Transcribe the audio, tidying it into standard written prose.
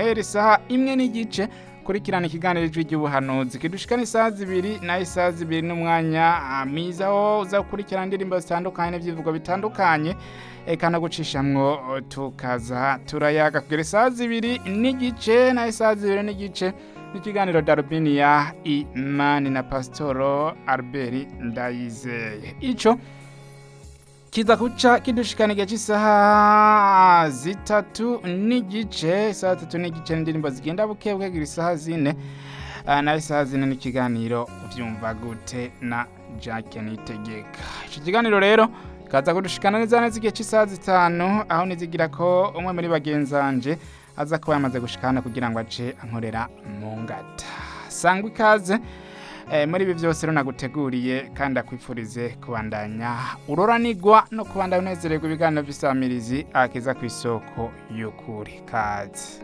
guhera isaha 1:30 kurikirana ikiganiro cy'ubuhanuzi kidushikana isaha 2 na isaha 2 n'umwanya mwiza wo uza gukurikirana indirimbo zitandukanye n'ivyivugo bitandukanye eka no gucishamwo tukaza turayaga kugera isaha 2:30 na isaha 2:30 ikiganiro Darubini ya Imani na Pastoro Albert Ndayizeye. Ico kiza kuca kidushikana igihe cy'isaha 3:30 isaha 3:30 indirimbo zigenda bukebuke gira isaha 4 na isaha 4 n'ikiganiro vyumva gute na Jacques Nitegeka. Ico kiganiro rero kaza kudushikana neza neza igihe cy'isaha 5 aho nizigira ko umwe muri bagenzanje aza kuba yamaze gushikana kugira ngo ace ankorera mu ngata. Sangwa ikaze muri ibi byose rero naguteguriye kandi akwifurize kubandanya uroranigwa no kubandanya unezererwa ibiganiro by'isamirizi akiza ku isoko y'ukuri. Kaze.